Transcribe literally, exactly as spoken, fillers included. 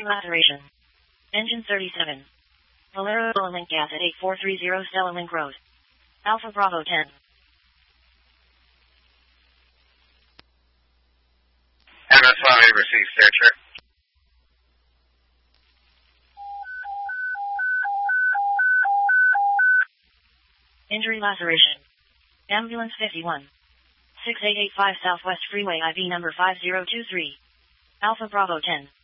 laceration. Engine thirty-seven. Valero Link gas at eight four three zero Stella Link Road. Alpha Bravo ten. M S five received searcher. Injury laceration. Ambulance fifty-one. six eight eight five Southwest Freeway I V number five zero two three. Alpha Bravo ten.